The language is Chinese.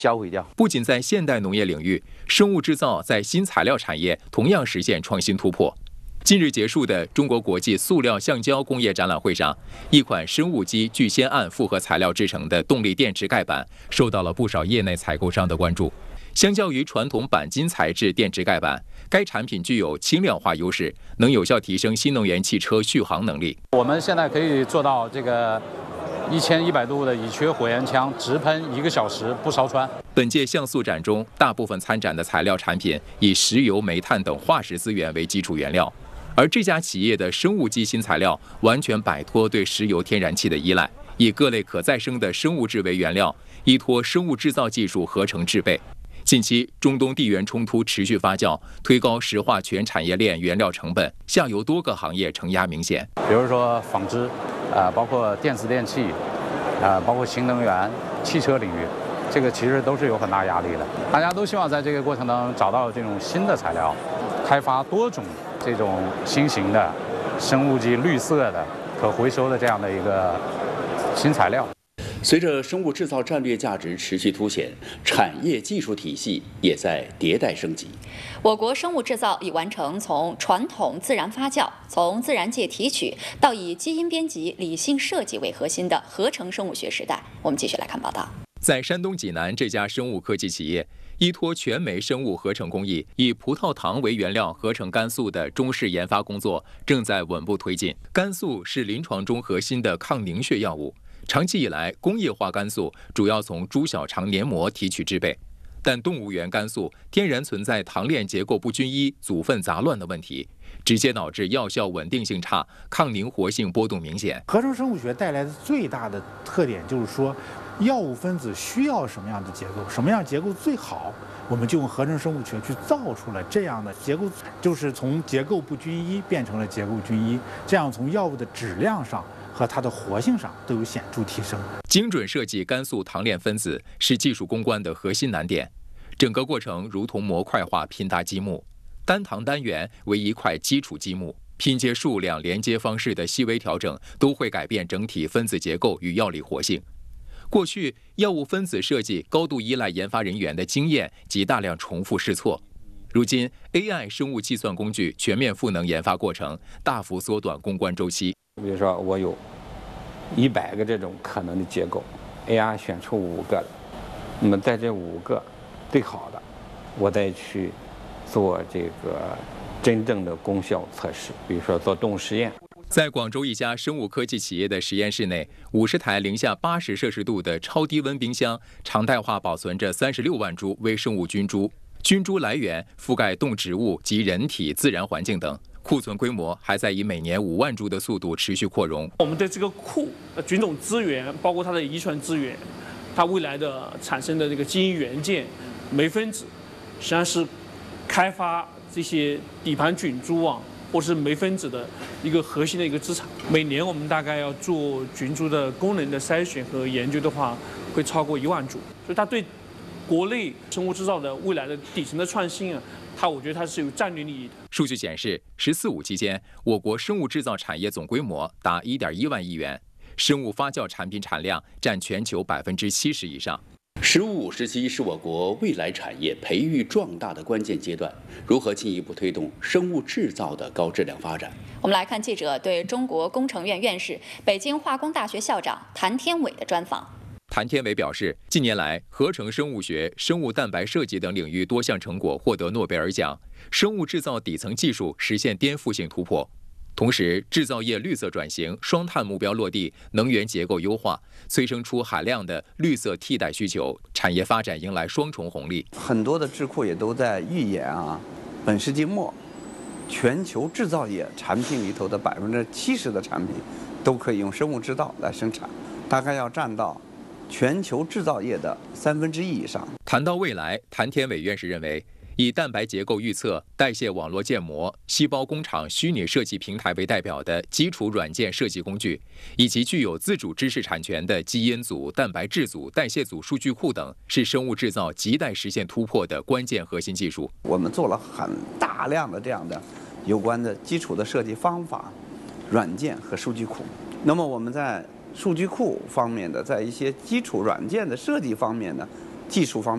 销毁掉。 不仅在现代农业领域，生物制造在新材料产业同样实现创新突破。近日结束的中国国际塑料橡胶工业展览会上，一款生物基聚酰胺复合材料制成的动力电池盖板受到了不少业内采购商的关注。相较于传统钣金材质电池盖板，该产品具有轻量化优势，能有效提升新能源汽车续航能力。 我们现在可以做到这个1100度的乙炔火焰枪直喷1个小时不烧穿。 本届橡塑展中，大部分参展的材料产品以石油、煤炭等化石资源为基础原料，而这家企业的生物基新材料完全摆脱对石油、天然气的依赖，以各类可再生的生物质为原料，依托生物制造技术合成制备。近期，中东地缘冲突持续发酵，推高石化全产业链原料成本，下游多个行业承压明显。 比如说纺织，包括电子电器，包括新能源、汽车领域，这个其实都是有很大压力的。大家都希望在这个过程当中找到这种新的材料，开发多种这种新型的生物基、绿色的、可回收的这样的一个新材料。 随着生物制造战略价值持续凸显，产业技术体系也在迭代升级。 我国生物制造已完成从传统自然发酵、从自然界提取到以基因编辑、理性设计为核心的合成生物学时代。我们继续来看报道。 在山东济南这家生物科技企业，依托全酶生物合成工艺，以葡萄糖为原料合成肝素的中试研发工作正在稳步推进。肝素是临床中核心的抗凝血药物。长期以来，工业化肝素主要从猪小肠黏膜提取制备，但动物源肝素天然存在糖链结构不均一、组分杂乱的问题，直接导致药效稳定性差、抗凝活性波动明显。 合成生物学带来的最大的特点就是说，药物分子需要什么样的结构，什么样结构最好，我们就用合成生物学去造出了这样的结构，就是从结构不均一变成了结构均一，这样从药物的质量上和它的活性上都有显著提升。 精准设计肝素糖链分子是技术攻关的核心难点，整个过程如同模块化拼搭积木，单糖单元为一块基础积木，拼接数量、连接方式的细微调整都会改变整体分子结构与药理活性。过去，药物分子设计高度依赖研发人员的经验及大量重复试错。如今 ，AI 生物计算工具全面赋能研发过程，大幅缩短攻关周期。 比如说，我有100个这种可能的结构 ，AI 选出5个，那么在这5个最好的，我再去做这个真正的功效测试，比如说做动物实验。 在广州一家生物科技企业的实验室内，50台零下80摄氏度的超低温冰箱，常态化保存着36万株微生物菌株，菌株来源覆盖动植物及人体自然环境等。库存规模还在以每年5万株的速度持续扩容。 我们的这个库菌种资源，包括它的遗传资源，它未来的产生的这个基因元件、酶分子，实际上是开发这些底盘菌株啊，或是酶分子的一个核心的一个资产。每年我们大概要做菌株的功能的筛选和研究的话，会超过1万株，所以它对国内生物制造的未来的底层的创新啊，我觉得它是有战略利益的。 数据显示，“14·5”期间，我国生物制造产业总规模达1.1万亿元，生物发酵产品产量占全球70%以上。 “15·5”时期是我国未来产业培育壮大的关键阶段，如何进一步推动生物制造的高质量发展？ 我们来看记者对中国工程院院士、北京化工大学校长谭天伟的专访。 谭天伟表示，近年来，合成生物学、生物蛋白设计等领域多项成果获得诺贝尔奖，生物制造底层技术实现颠覆性突破。同时，制造业绿色转型、双碳目标落地、能源结构优化，催生出海量的绿色替代需求，产业发展迎来双重红利。 很多的智库也都在预言本世纪末，全球制造业产品里头的70%的产品都可以用生物制造来生产，大概要占到全球制造业的1/3以上。 谈到未来，谭天伟院士认为，以蛋白结构预测、代谢网络建模、细胞工厂虚拟设计平台为代表的基础软件设计工具，以及具有自主知识产权的基因组、蛋白质组、代谢组数据库等，是生物制造亟待实现突破的关键核心技术。 我们做了很大量的这样的有关的基础的设计方法、软件和数据库。那么我们在数据库方面的，在一些基础软件的设计方面的技术方面